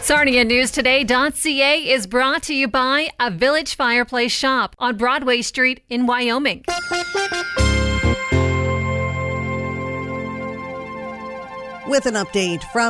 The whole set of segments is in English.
SarniaNewsToday.ca is brought to you by a Village Fireplace Shop on Broadway Street in Wyoming. With an update from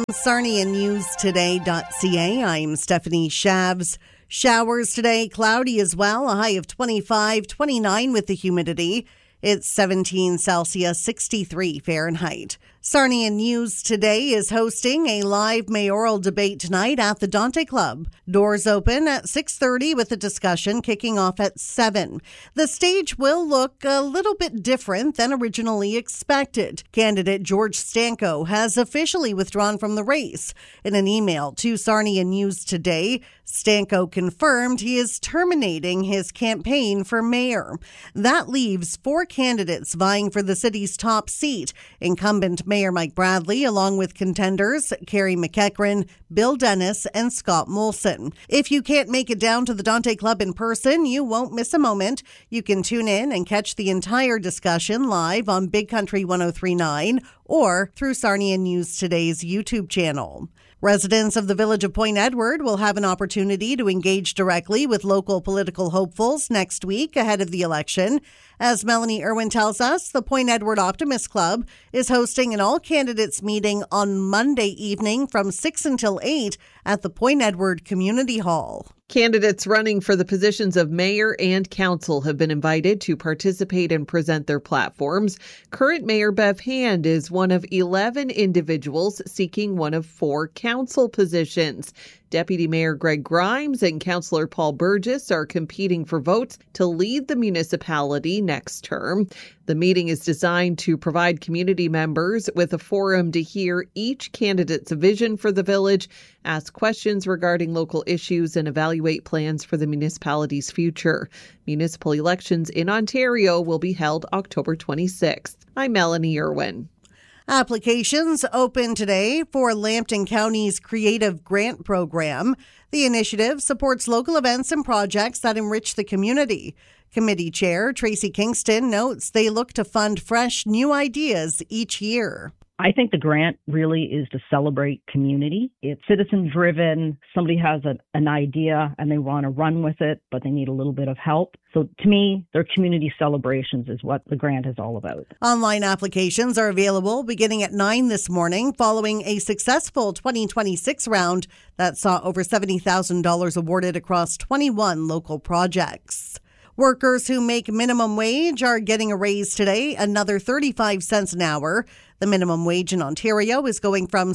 SarniaNewsToday.ca, I'm Stephanie Shavs. Showers today, cloudy as well, a high of 25, 29 with the humidity. It's 17 Celsius, 63 Fahrenheit. Sarnia News Today is hosting a live mayoral debate tonight at the Dante Club. Doors open at 6:30 with a discussion kicking off at 7. The stage will look a little bit different than originally expected. Candidate George Stanko has officially withdrawn from the race. In an email to Sarnia News Today, Stanko confirmed he is terminating his campaign for mayor. That leaves 4 candidates vying for the city's top seat. Incumbent Mayor Mike Bradley, along with contenders Carrie McEachran, Bill Dennis, and Scott Molson. If you can't make it down to the Dante Club in person, you won't miss a moment. You can tune in and catch the entire discussion live on Big Country 103.9 or through Sarnia News Today's YouTube channel. Residents of the village of Point Edward will have an opportunity to engage directly with local political hopefuls next week ahead of the election. As Melanie Irwin tells us, the Point Edward Optimist Club is hosting an all-candidates meeting on Monday evening from 6 until 8 at the Point Edward Community Hall. Candidates running for the positions of mayor and council have been invited to participate and present their platforms. Current Mayor Bev Hand is one of 11 individuals seeking one of 4 council positions. Deputy Mayor Greg Grimes and Councillor Paul Burgess are competing for votes to lead the municipality next term. The meeting is designed to provide community members with a forum to hear each candidate's vision for the village, ask questions regarding local issues, and evaluate plans for the municipality's future. Municipal elections in Ontario will be held October 26th. I'm Melanie Irwin. Applications open today for Lambton County's Creative Grant Program. The initiative supports local events and projects that enrich the community. Committee Chair Tracy Kingston notes they look to fund fresh new ideas each year. I think the grant really is to celebrate community. It's citizen-driven. Somebody has an idea and they want to run with it, but they need a little bit of help. So to me, their community celebrations is what the grant is all about. Online applications are available beginning at 9 this morning following a successful 2026 round that saw over $70,000 awarded across 21 local projects. Workers who make minimum wage are getting a raise today, another 35 cents an hour. The minimum wage in Ontario is going from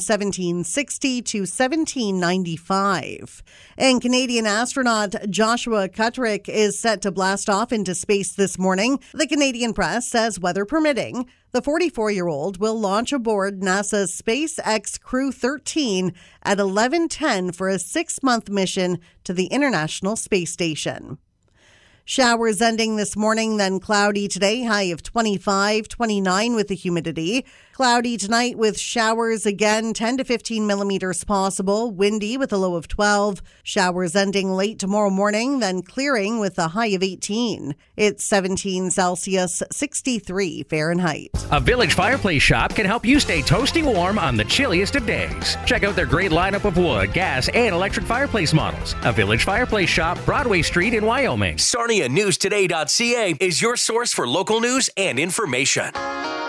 $17.60 to $17.95. And Canadian astronaut Joshua Kutrick is set to blast off into space this morning. The Canadian press says, weather permitting, the 44-year-old will launch aboard NASA's SpaceX Crew 13 at 11:10 for a 6-month mission to the International Space Station. Showers ending this morning, then cloudy today, high of 25, 29 with the humidity. Cloudy tonight with showers again, 10 to 15 millimeters possible. Windy with a low of 12. Showers ending late tomorrow morning, then clearing with a high of 18. It's 17 Celsius, 63 Fahrenheit. A Village Fireplace Shop can help you stay toasting warm on the chilliest of days. Check out their great lineup of wood, gas, and electric fireplace models. A Village Fireplace Shop, Broadway Street in Wyoming. SarniaNewsToday.ca is your source for local news and information.